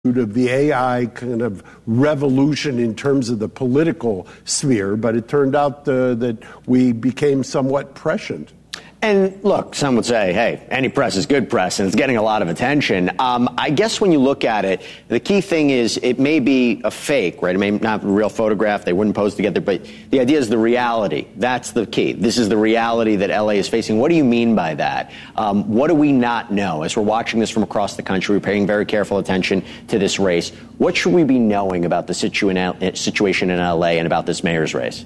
of the AI kind of revolution in terms of the political sphere, but it turned out that we became somewhat prescient. And look, some would say, hey, any press is good press, and it's getting a lot of attention. I guess when you look at it, the key thing is it may be a fake, right? It may not be a real photograph. They wouldn't pose together, but the idea is the reality. That's the key. This is the reality that LA is facing. What do you mean by that? What do we not know? As we're watching this from across the country, we're paying very careful attention to this race. What should we be knowing about the situation in LA and about this mayor's race?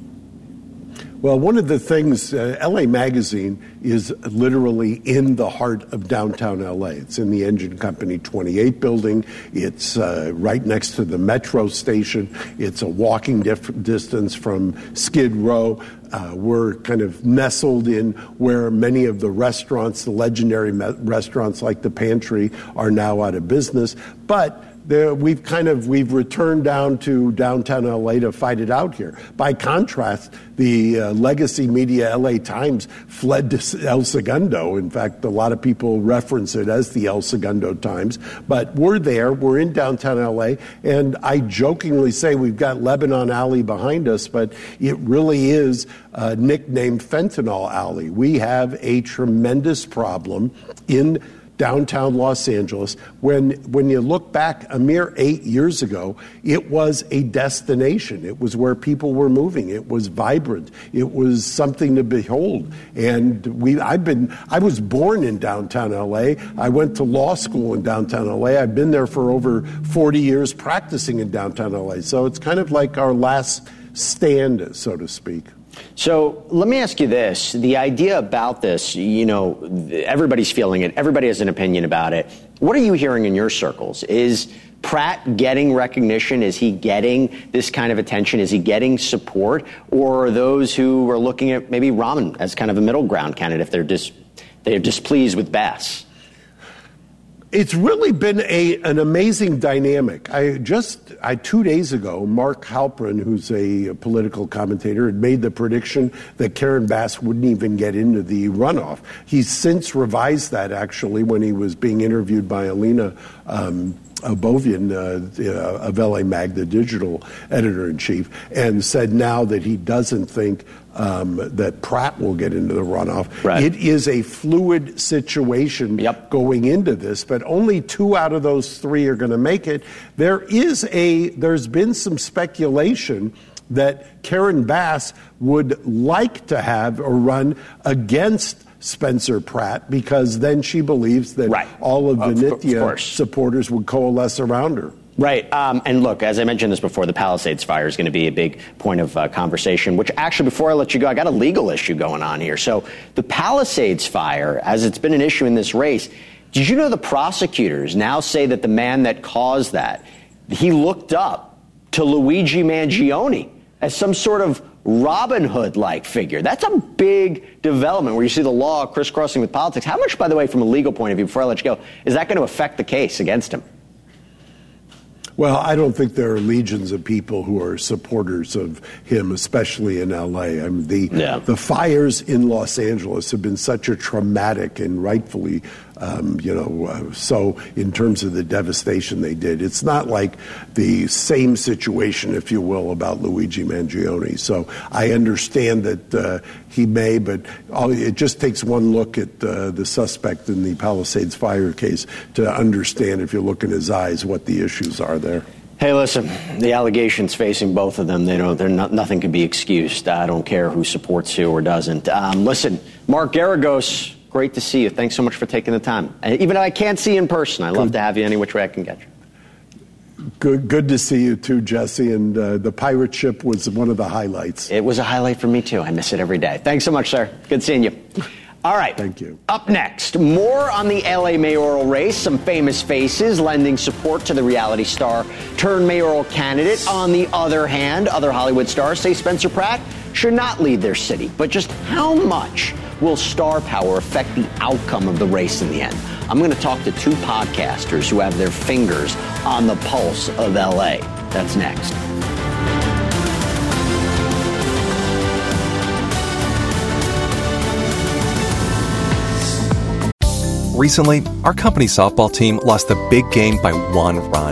Well, one of the things, LA Magazine is literally in the heart of downtown LA. It's in the Engine Company 28 building. It's right next to the metro station. It's a walking distance from Skid Row. We're kind of nestled in where many of the restaurants, the legendary restaurants like the Pantry, are now out of business. But we've returned down to downtown LA to fight it out here. By contrast, the legacy media LA Times fled to El Segundo. In fact, a lot of people reference it as the El Segundo Times. But we're there. We're in downtown LA. And I jokingly say we've got Lebanon Alley behind us, but it really is nicknamed Fentanyl Alley. We have a tremendous problem in downtown Los Angeles. When you look back a mere 8 years ago, it was a destination. It was where people were moving. It was vibrant. It was something to behold. And I was born in downtown LA. I went to law school in downtown LA. I've been there for over 40 years practicing in downtown LA. So it's kind of like our last stand, so to speak. So let me ask you this. The idea about this, everybody's feeling it. Everybody has an opinion about it. What are you hearing in your circles? Is Pratt getting recognition? Is he getting this kind of attention? Is he getting support? Or are those who are looking at maybe Rahman as kind of a middle ground candidate if they're displeased with Bass? It's really been an amazing dynamic. 2 days ago, Mark Halperin, who's a political commentator, had made the prediction that Karen Bass wouldn't even get into the runoff. He's since revised that, actually, when he was being interviewed by Alina Abovian of LA Mag, the digital editor-in-chief, and said now that he doesn't think that Pratt will get into the runoff. Right. It is a fluid situation going into this, but only 2 out of those 3 are going to make it. There's been some speculation that Karen Bass would like to have a run against Spencer Pratt, because then she believes that all of Vinnythia supporters would coalesce around her. Right. And look, as I mentioned this before, the Palisades fire is going to be a big point of conversation, which actually, before I let you go, I got a legal issue going on here. So the Palisades fire, as it's been an issue in this race, did you know the prosecutors now say that the man that caused that, he looked up to Luigi Mangione as some sort of Robin Hood-like figure? That's a big development where you see the law crisscrossing with politics. How much, by the way, from a legal point of view, before I let you go, is that going to affect the case against him? Well, I don't think there are legions of people who are supporters of him, especially in L.A. I mean, the fires in Los Angeles have been such a traumatic and rightfully, so in terms of the devastation they did. It's not like the same situation, if you will, about Luigi Mangione. So I understand that he may, but it just takes one look at the suspect in the Palisades fire case to understand, if you look in his eyes, what the issues are there. Hey, listen, the allegations facing both of them, nothing can be excused. I don't care who supports who or doesn't. Listen, Mark Geragos, great to see you. Thanks so much for taking the time. Even though I can't see you in person, I love to have you any which way I can get you. Good to see you too, Jesse. And the pirate ship was one of the highlights. It was a highlight for me too. I miss it every day. Thanks so much, sir. Good seeing you. All right. Thank you. Up next, more on the LA mayoral race. Some famous faces lending support to the reality star turned mayoral candidate. On the other hand, other Hollywood stars say Spencer Pratt should not lead their city. But just how much will star power affect the outcome of the race in the end? I'm going to talk to 2 podcasters who have their fingers on the pulse of LA. That's next. Recently, our company softball team lost the big game by 1 run.